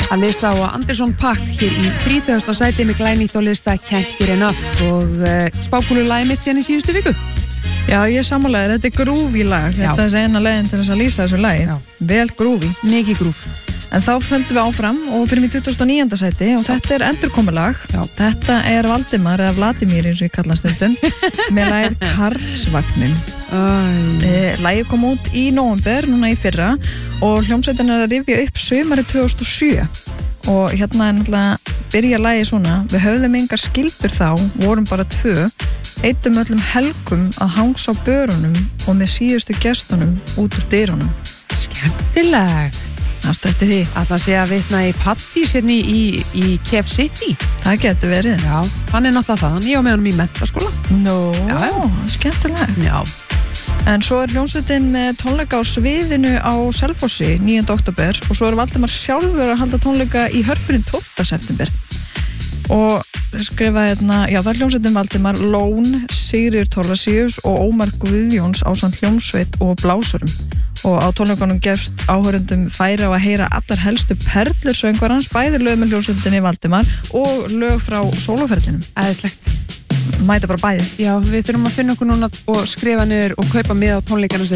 Alissa og Anderson .Paak hér í 30. sæti með glænýtt á lista Can't Get Enough og spákúlulagið mitt síðan í síðustu viku. Já, ég sammálaði, þetta groovy lag. Þetta er eina leiðin til þess að lýsa þessu lagi. Vel groovy. Mikið groove. En þá földum við áfram og fyrir mig 29. sæti og þetta er endurkomulag. Þetta er Valdimar eða Vladimir eins og ég kalla stundum með lagið Karlsvagnin. Lagið kom út í nóvember núna í fyrra og hljómsveitin er að rifja upp sumarið 2007 og hérna er náttúrulega byrja lagið svona: við höfðum engar skyldur þá, vorum bara 2, eyddum öllum helgum að hangsa á börunum og með síðustu gestunum út úr dyrunum. Skemmtilegt. Það stötti því. Að það sé að vitna í Patti sérni í Cape City. Það getur verið. Já, hann er náttúrulega það. Hann ég á með honum í menntaskóla. Skemmtilegt. Já. En svo er hljómsveitin með tónleika á sviðinu á Selfossi 9. október og svo er Valdimar sjálfur að halda tónleika í Hörpunni 12. september. Og skrifa hérna, já, það er hljómsveitin Valdimar, Lón, Sigríður Thorlacius og Ómar Guðjóns ásamt hljómsveit og blásurum. Og á tónleikunum gefst áhorfendum færi á að heyra allar helstu perlur söngvarans, bæði lög með hljómsveitinni Valdimar og lög frá sólóferlinum. Æðislegt. Mæta bara bæði. Já, við þurfum að finna okkur núna og skrifa niður og kaupa með á tónleikana sem